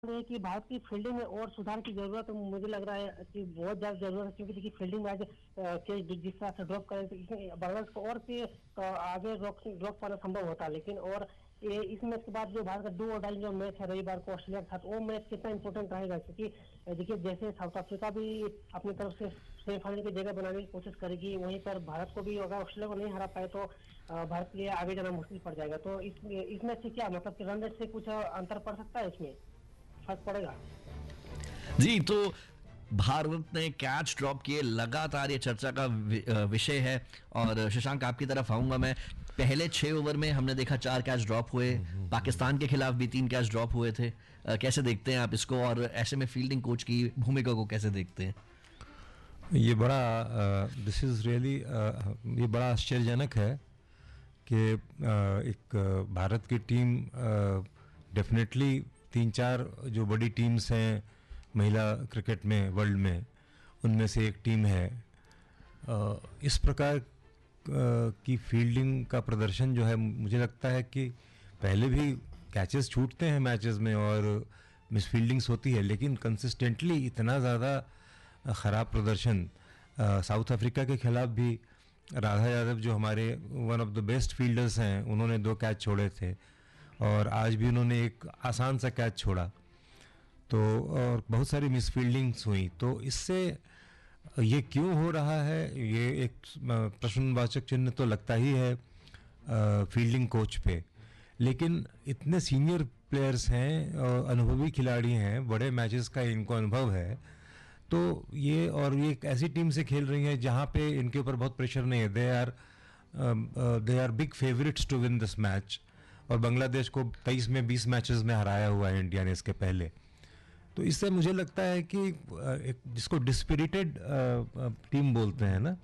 है कि भारत की फील्डिंग में और सुधार की जरूरत मुझे लग रहा है कि बहुत ज्यादा जरूरत है, क्योंकि देखिए फील्डिंग में आज कैच जिस तरह से ड्रॉप करें तो इसमें बांग्लादेश को और भी आगे ड्रॉप पाना संभव होता है। लेकिन और ये इस मैच के बाद जो भारत का डू और डाई जो मैच है रविवार को ऑस्ट्रेलिया के साथ, वो मैच कितना इंपॉर्टेंट रहेगा, क्योंकि देखिए जैसे साउथ अफ्रीका भी अपनी तरफ से सेमीफाइनल की जगह बनाने की कोशिश करेगी, वहीं पर भारत को भी अगर ऑस्ट्रेलिया को नहीं हरा पाए तो भारत के लिए आगे जाना मुश्किल पड़ जाएगा। तो इस मैच से क्या मतलब कि रन रेट से कुछ अंतर पड़ सकता है, इसमें फर्क पड़ेगा? जी, तो भारत ने कैच ड्रॉप किए, लगातार ये चर्चा का विषय है। और शशांक, आपकी तरफ आऊंगा मैं। पहले 6 ओवर में हमने देखा 4 कैच ड्रॉप हुए, पाकिस्तान के खिलाफ भी 3 कैच ड्रॉप हुए थे। कैसे देखते हैं आप इसको, और ऐसे में फील्डिंग कोच की भूमिका को कैसे देखते हैं? ये बड़ा दिस इज़ रियली ये बड़ा आश्चर्यजनक है कि एक भारत की टीम डेफिनेटली 3-4 जो बड़ी टीम्स हैं महिला क्रिकेट में वर्ल्ड में, उनमें से एक टीम है। इस प्रकार की फील्डिंग का प्रदर्शन जो है, मुझे लगता है कि पहले भी कैचेस छूटते हैं मैचेस में और मिस फील्डिंग्स होती है, लेकिन कंसिस्टेंटली इतना ज़्यादा ख़राब प्रदर्शन साउथ अफ्रीका के खिलाफ भी राधा यादव जो हमारे one of the best fielders हैं, उन्होंने 2 कैच छोड़े थे और आज भी उन्होंने एक आसान सा कैच छोड़ा। तो और बहुत सारी मिस फील्डिंग्स हुई। तो इससे ये क्यों हो रहा है, ये एक प्रश्नवाचक चिन्ह तो लगता ही है फील्डिंग कोच पे। लेकिन इतने सीनियर प्लेयर्स हैं, अनुभवी खिलाड़ी हैं, बड़े मैचेस का इनको अनुभव है, तो ये और ये एक ऐसी टीम से खेल रही हैं जहाँ पे इनके ऊपर बहुत प्रेशर नहीं है। They are big favourites to win this match. और बांग्लादेश को 23 में 20 मैचेस में हराया हुआ है इंडिया ने इसके पहले। तो इससे मुझे लगता है कि एक जिसको डिस्पिरिटेड टीम बोलते हैं ना,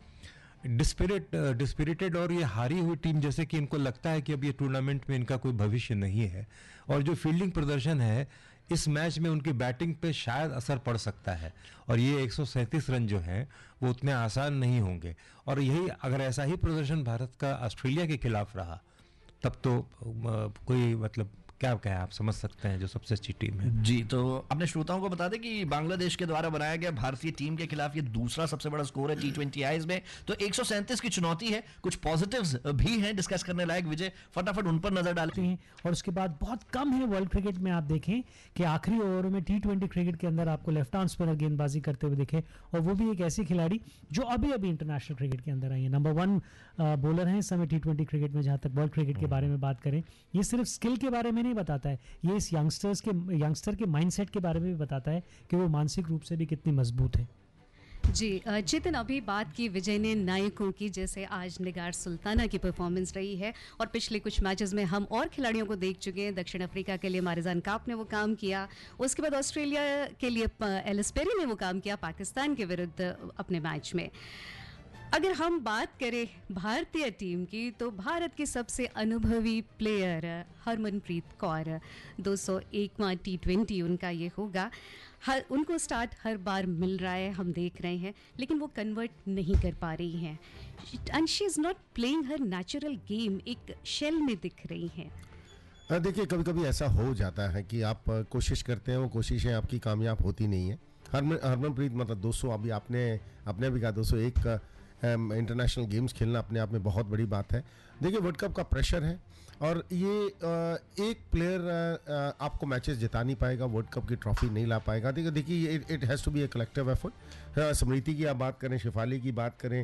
डिस्पिरिटेड और ये हारी हुई टीम, जैसे कि इनको लगता है कि अब ये टूर्नामेंट में इनका कोई भविष्य नहीं है। और जो फील्डिंग प्रदर्शन है इस मैच में उनकी बैटिंग पे शायद असर पड़ सकता है, और ये 137 रन जो हैं वो उतने आसान नहीं होंगे। और यही अगर ऐसा ही प्रदर्शन भारत का ऑस्ट्रेलिया के खिलाफ रहा तब तो कोई मतलब क्या कहें, आप समझ सकते हैं, जो सबसे अच्छी टीम है। जी, तो अपने श्रोताओं को बता दें कि बांग्लादेश के द्वारा बनाया गया भारतीय टीम के खिलाफ ये दूसरा सबसे बड़ा स्कोर है T20 आईज में। तो 137 की चुनौती है, कुछ पॉजिटिव्स भी हैं डिस्कस करने लायक। विजय, फटाफट उन पर नजर डालते हैं। और उसके बाद बहुत कम है वर्ल्ड क्रिकेट में आप देखें कि आखिरी ओवर में T20 क्रिकेट के अंदर आपको लेफ्ट आर्म स्पिनर गेंदबाजी करते हुए दिखे, और वो भी एक ऐसी खिलाड़ी जो अभी इंटरनेशनल क्रिकेट के अंदर आई है। नंबर 1 बॉलर हैं इस समय T20 क्रिकेट में। जहां तक वर्ल्ड क्रिकेट के बारे में बात करें, ये सिर्फ स्किल के बारे में नहीं बताता है, ये इस यंगस्टर के माइंडसेट के बारे में भी बताता है कि वो मानसिक रूप से भी कितनी मजबूत है। जी चेतन, अभी बात की विजय ने नायकों की, जैसे आज निगार सुल्ताना की परफॉर्मेंस रही है, और पिछले कुछ मैचेस में हम और खिलाड़ियों को देख चुके हैं। दक्षिण अफ्रीका के लिए मारिजान काप ने वो काम किया, उसके बाद ऑस्ट्रेलिया के लिए एलिस पेरी ने वो काम किया पाकिस्तान के विरुद्ध अपने मैच में। अगर हम बात करें भारतीय टीम की, तो भारत के सबसे अनुभवी प्लेयर हरमनप्रीत कौर, 201वां T20 उनका ये होगा। उनको स्टार्ट हर बार मिल रहा है, हम देख रहे हैं, लेकिन वो कन्वर्ट नहीं कर पा रही हैं, and she is not playing her natural game, एक शेल में दिख रही हैं। देखिए, कभी कभी ऐसा हो जाता है कि आप कोशिश करते हैं, वो कोशिशें आपकी कामयाब होती नहीं है। हरमनप्रीत मतलब 200, अभी आपने भी कहा 201 इंटरनेशनल गेम्स खेलना अपने आप में बहुत बड़ी बात है। देखिए, वर्ल्ड कप का प्रेशर है, और ये एक प्लेयर आपको मैचेस जिता नहीं पाएगा, वर्ल्ड कप की ट्रॉफी नहीं ला पाएगा। देखिए it has to be a collective effort. स्मृति की आप बात करें, शेफाली की बात करें,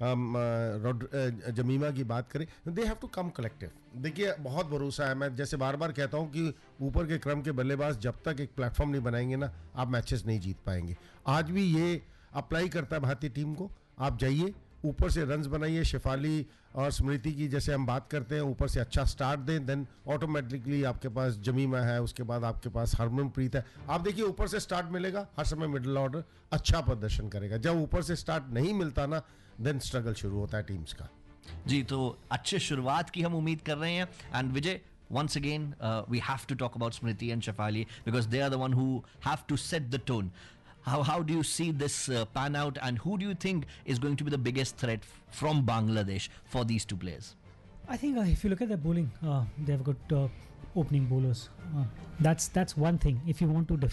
जमीमा की बात करें, they have to come collective. देखिए, बहुत भरोसा है, मैं जैसे बार बार कहता हूँ कि ऊपर के क्रम के बल्लेबाज जब तक एक प्लेटफॉर्म नहीं बनाएंगे ना, आप मैचेस नहीं जीत पाएंगे। आज भी ये अप्लाई करता है भारतीय टीम को। आप जाइए, ऊपर से रन्स बनाइए, शेफाली और स्मृति की जैसे हम बात करते हैं, ऊपर से अच्छा स्टार्ट दें, देन ऑटोमेटिकली आपके पास जमीमा है, उसके बाद आपके पास हरमनप्रीत है। आप देखिए, ऊपर से स्टार्ट मिलेगा, हर समय मिडिल ऑर्डर अच्छा प्रदर्शन करेगा। जब ऊपर से स्टार्ट नहीं मिलता ना, देन स्ट्रगल शुरू होता है टीम्स का। जी, तो अच्छी शुरुआत की हम उम्मीद कर रहे हैं। And Vijay, once again we have to talk about Smriti and Shefali, because they are the one who have to set the tone. How do you see this pan out, and who do you think is going to be the biggest threat from Bangladesh for these two players? I think if you look at their bowling, they have got opening bowlers. That's one thing. If you want to